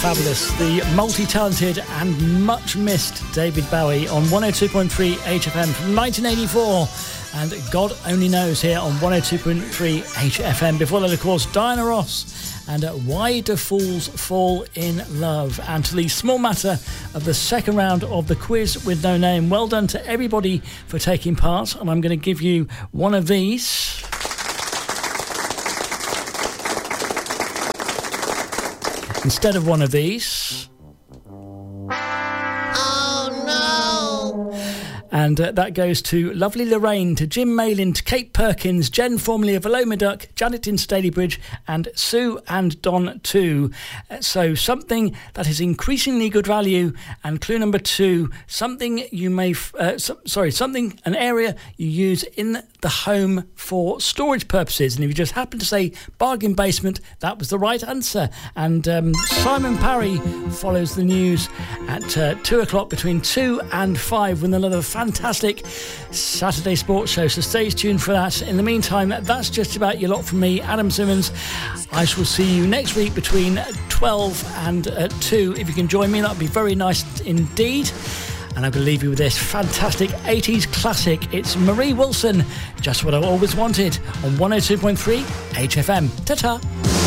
fabulous, the multi-talented and much-missed David Bowie on 102.3 HFM from 1984, and God Only Knows here on 102.3 HFM. Before that, of course, Diana Ross and Why Do Fools Fall in Love? And to the small matter of the second round of the quiz with no name, well done to everybody for taking part, and I'm going to give you one of these. Instead of one of these. Oh no! And that goes to lovely Lorraine, to Jim Malin, to Kate Perkins, Jen formerly of Aloma Duck, Janet in Stalybridge, and Sue and Don too. So something that is increasingly good value. And clue number 2, something you may, something, an area you use in the home for storage purposes. And if you just happen to say bargain basement, that was the right answer. And Simon Parry follows the news at 2 o'clock, between 2 and 5, with another fantastic Saturday sports show. So stay tuned for that. In the meantime, that's just about your lot from me, Adam Simmons. I shall see you next week between 12 and 2. If you can join me, that would be very nice indeed. And I'm going to leave you with this fantastic 80s classic. It's Marie Wilson, Just What I Always Wanted, on 102.3 HFM. Ta-ta!